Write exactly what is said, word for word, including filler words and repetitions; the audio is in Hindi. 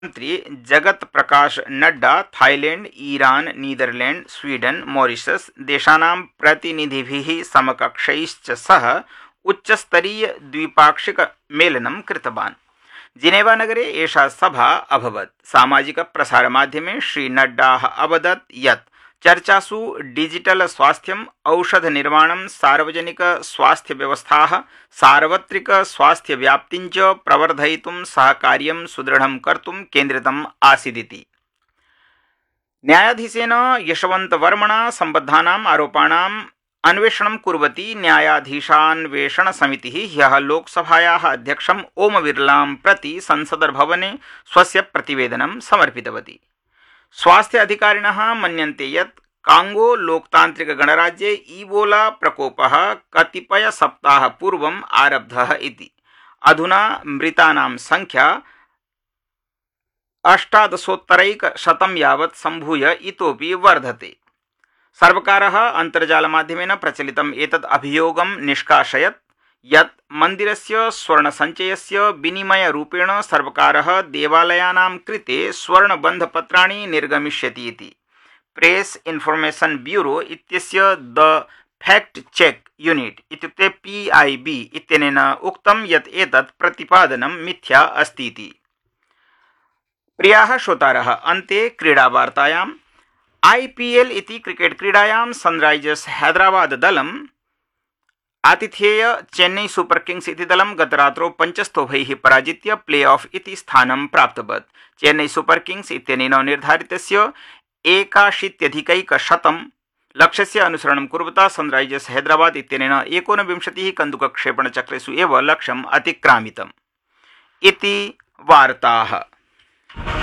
मंत्री Jagat Prakash Nadda Thailand, Iran, Netherlands, Sweden, Mauritius देशानां प्रतिनिधिभिः समकक्षैश्च सह उच्चस्तरीय द्विपाक्षिक मेलनं कृतवान्। जिनेवा नगरे एषा सभा अभवत्। सामाजिक प्रसारमाध्यमे श्री नड्डा अवदत् यत् चर्चासु डिजिटल स्वास्थ्यम्, औषध निर्माणं, सार्वजनिक स्वास्थ्य व्यवस्थाः, सार्वत्रिक स्वास्थ्य व्याप्तिं च प्रवर्धयितुं सहकार्यं सुदृढं कर्तुं केन्द्रितम् आसीदिति। न्यायाधीशेन यशवन्तवर्मणा सम्बद्धानाम् आरोपाणाम् अन्वेषणं कुर्वती न्यायाधीशान्वेषण समितिः ह्यः लोकसभायाः अध्यक्षम् ओम बिरलां प्रति संसदर्भवने स्वस्य प्रतिवेदनं समर्पितवती। स्वास्थ्य अधिकारिणः मन्यन्ते यत् कांगो लोकतान्त्रिक गणराज्ये इबोला प्रकोपः कतिपय सप्ताह पूर्वम् आरब्धः इति। अधुना मृतानां संख्या अष्टादशोत्तरैकशतं यावत् सम्भूय इतोपि वर्धते। सर्वकारः अन्तर्जालमाध्यमेन प्रचलितम् एतद् अभियोगं निष्कासयत् यत् मन्दिरस्य स्वर्णसञ्चयस्य विनिमयरूपेण सर्वकारः देवालयानां कृते स्वर्णबन्धपत्राणि निर्गमिष्यति इति। प्रेस इन्फॉर्मेशन ब्यूरो इत्यस्य द फैक्ट चेक यूनिट इत्युक्ते पी आई बी इत्यनेन उक्तं यत् एतत् प्रतिपादनं मिथ्या अस्ति इति। प्रियाः श्रोतारः, अन्ते क्रीडावार्तायाम् आई पी एल इति क्रिकेट क्रीडायां Sunrisers Hyderabad दलम् आतिथेय Chennai super Kings इति दलं गतरात्रौ पञ्चस्तोभैः पराजित्य प्ले ऑफ इति स्थानं प्राप्तवत्। चेन्नई सुपर किंग्स इत्यनेन निर्धारितस्य एकाशीत्यधिकैकशतं लक्ष्यस्य अनुसरणं कुर्वता सनराइजर्स हैदराबाद इत्यनेन एकोनविंशतिः कन्दुकक्षेपणचक्रेषु एव लक्ष्यम् अतिक्रामितम् इति वार्ताः।